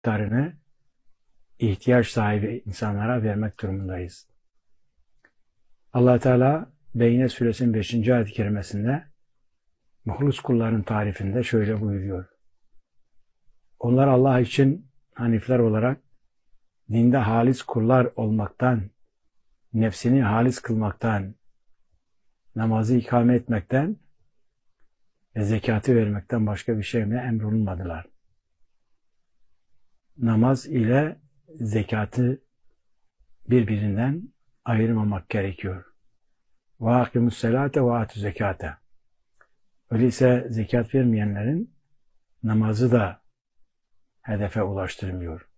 miktarını ihtiyaç sahibi insanlara vermek durumundayız. Allah Teala Beyyine Suresinin 5. ayet-i kerimesinde muhlus kulların tarifinde şöyle buyuruyor. Onlar Allah için hanifler olarak dinde halis kullar olmaktan, nefsini halis kılmaktan, namazı ikame etmekten ve zekatı vermekten başka bir şeyle emrolunmadılar. Namaz ile zekatı birbirinden ayırmamak gerekiyor. وَاَقِمُ السَّلَاةَ وَاَتُ زَكَاةَ. Öyleyse zekat vermeyenlerin namazı da hedefe ulaştırmıyor.